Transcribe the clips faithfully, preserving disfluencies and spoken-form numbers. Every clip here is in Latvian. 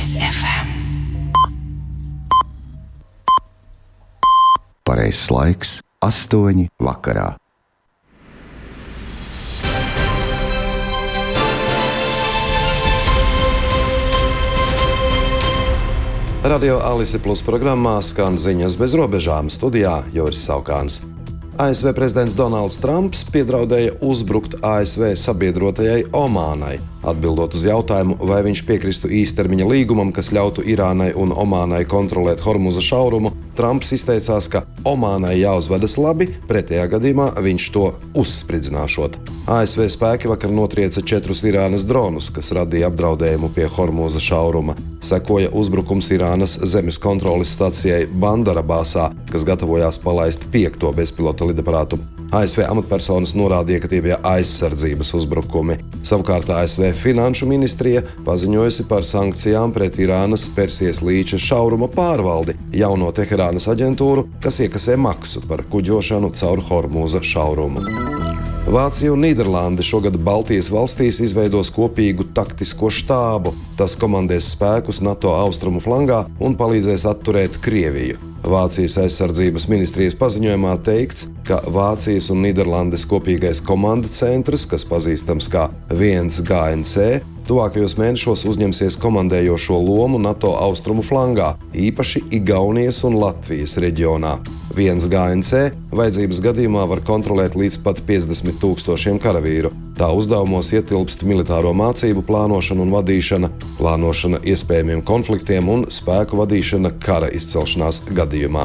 Viens F M. Pareizs laiks – astoņi vakarā. Radio Alise Plus programmā skan ziņas bez robežām. Studijā Joris Saukāns. A S V prezidents Donalds Trumps piedraudēja uzbrukt A S V sabiedrotajai Omānai. Atbildot uz jautājumu, vai viņš piekristu īstermiņa līgumam, kas ļautu Irānai un Omānai kontrolēt Hormuza šaurumu, Trumps izteicās, ka Omānai jāuzvedas labi, pretējā gadījumā viņš to uzspridzināšot. A S V spēki vakar notrieca četrus Irānas dronus, kas radīja apdraudējumu pie Hormuza šauruma. Sekoja uzbrukums Irānas zemes kontroles stacijai Bandarabasā, kas gatavojās palaist piekto bezpilota lidaparātu. A S V amatpersonas norādīja, ka tie bija aizsardzības uzbrukumi. Savukārt A S V Finanšu ministrija paziņojusi par sankcijām pret Irānas Persijas līča šauruma pārvaldi, jauno Teherānas aģentūru, kas iekasē maksu par kuģošanu caur Hormuza šaurumu. Vācija un Nīderlande šogad Baltijas valstīs izveidos kopīgu taktisko štābu. Tas komandēs spēkus NATO austrumu flangā un palīdzēs atturēt Krieviju. Vācijas aizsardzības ministrijas paziņojumā teikts, ka Vācijas un Nīderlandes kopīgais komanda centrs, kas pazīstams kā viens G N C, tuvākajos mēnešos uzņemsies komandējošo lomu NATO austrumu flangā, īpaši Igaunijas un Latvijas reģionā. viens G N C vajadzības gadījumā var kontrolēt līdz pat piecdesmit tūkstošiem karavīru. Tā uzdevumos ietilpst militāro mācību plānošana un vadīšana, plānošana iespējamiem konfliktiem un spēku vadīšana kara izcelšanās gadījumā.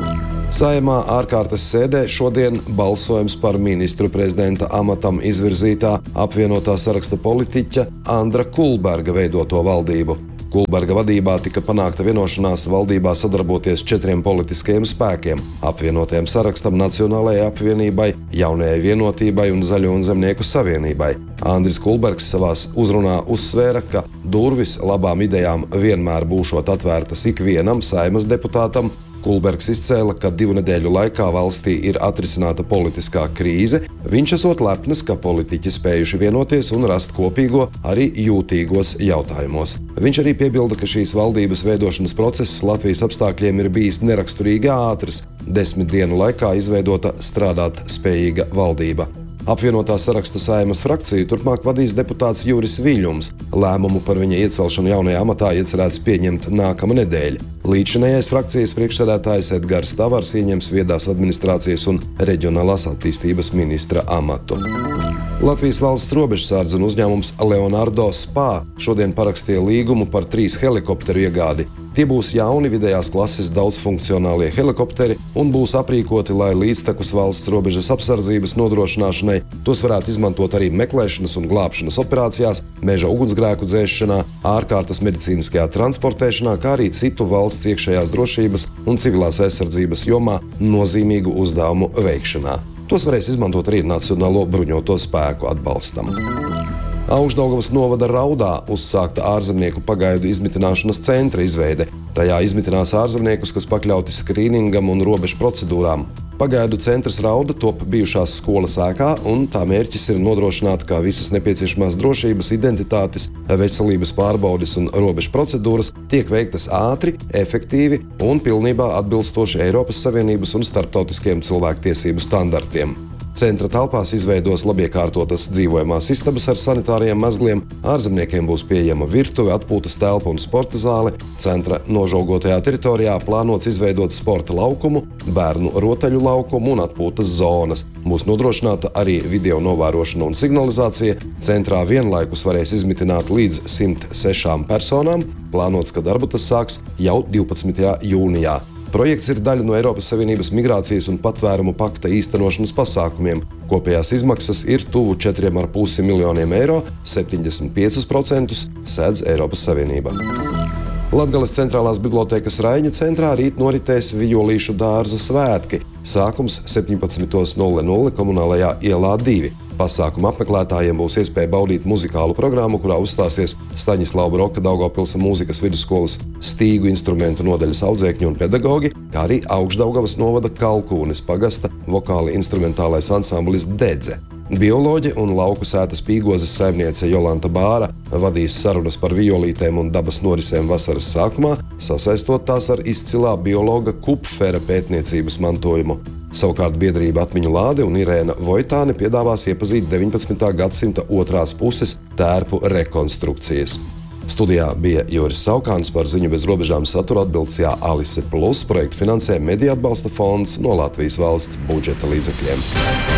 Saeimā ārkārtas sēdē šodien balsojums par ministru prezidenta amatam izvirzītā apvienotā saraksta politiķa Andra Kulberga veidoto valdību. Kulberga vadībā tika panākta vienošanās valdībā sadarboties četriem politiskajiem spēkiem – apvienotajam sarakstam, Nacionālajai apvienībai, Jaunajai vienotībai un Zaļo un zemnieku savienībai. Andris Kulbergs savās uzrunā uzsvēra, ka durvis labām idejām vienmēr būšot atvērtas ikvienam Saeimas deputātam. Kulbergs izcēla, ka divu nedēļu laikā valstī ir atrisināta politiskā krīze. Viņš esot lepns, ka politiķi spējuši vienoties un rast kopīgo arī jūtīgos jautājumos. Viņš arī piebilda, ka šīs valdības veidošanas process Latvijas apstākļiem ir bijis neraksturīgi ātrs. Desmit dienu laikā izveidota strādāt spējīga valdība. Apvienotā saraksta Saeimas frakciju turpmāk vadīs deputāts Juris Viļņums. Lēmumu par viņa iecelšanu jaunajā amatā iecerēts pieņemt nākamā nedēļa. Līdzinējais frakcijas priekšsēdētājs Edgars Tavars ieņems viedās administrācijas un reģionālās attīstības ministra amatu. Latvijas valsts robežsardze un uzņēmums Leonardo Spa šodien parakstīja līgumu par trīs helikopteru iegādi. Tie būs jauni vidējās klases daudzfunkcionālie helikopteri un būs aprīkoti, lai līdztekus valsts robežas apsardzības nodrošināšanai tos varētu izmantot arī meklēšanas un glābšanas operācijās, meža ugunsgrēku dzēsšanā, ārkārtas medicīniskajā transportēšanā, kā arī citu valsts iekšējās drošības un civilās aizsardzības jomā nozīmīgu uzdevumu veikšanā. Tos varēs izmantot arī Nacionālo bruņoto spēku atbalstam. Augšdaugavas novada Raudā uzsākta ārzemnieku pagaidu izmitināšanas centra izveide. Tajā izmitinās ārzemniekus, kas pakļauti skrīningam un robežu procedūrām. Pagaidu centrs Rauda top bijušās skolas ēkā, un tā mērķis ir nodrošināt, ka visas nepieciešamās drošības, identitātes, veselības pārbaudes un robežu procedūras tiek veiktas ātri, efektīvi un pilnībā atbilstoši Eiropas Savienības un starptautiskiem cilvēktiesību standartiem. Centra telpās izveidos labiekārtotas dzīvojamās istabas ar sanitāriem mezgliem, ārzemniekiem būs pieejama virtuve, atpūtas telpa un sporta zāle. Centra nožaugotajā teritorijā plānots izveidot sporta laukumu, bērnu rotaļu laukumu un atpūtas zonas. Būs nodrošināta arī video novērošana un signalizācija. Centrā vienlaikus varēs izmitināt līdz simt sešām personām. Plānots, ka darbu tas sāks jau divpadsmitajā jūnijā. Projekts ir daļa no Eiropas Savienības migrācijas un patvērumu pakta īstenošanas pasākumiem. Kopējās izmaksas ir tuvu četriem ar pus miljoniem eiro, septiņdesmit piecus procentus sēdz Eiropas Savienība. Latgales centrālās bibliotēkas Raiņa centrā rīt noritēs Vijolīšu dārza svētki. Sākums septiņpadsmit nulle nulle Komunālajā ielā divi. Pasākuma apmeklētājiem būs iespēja baudīt muzikālu programmu, kurā uzstāsies Staņislava Broka Daugavpilsa mūzikas vidusskolas stīgu instrumentu nodaļas audzēkņi un pedagogi, kā arī Augšdaugavas novada Kalkūnes pagasta vokāli instrumentālais ansamblis Dedze. Bioloģe un lauku sētas Pīgozes saimniece Jolanta Bāra vadīs sarunas par violītēm un dabas norisēm vasaras sākumā, sasaistot tās ar izcilā biologa Kupfera pētniecības mantojumu. Savukārt biedrība Atmiņu Lāde un Irēna Vojtāne piedāvās iepazīt deviņpadsmitā gadsimta otrās puses tērpu rekonstrukcijas. Studijā bija Joris Saukāns, par Ziņu bez robežām satura atbildes Jā Alise Plus. Projektu finansē Mediju atbalsta fonds no Latvijas valsts budžeta līdzekļiem.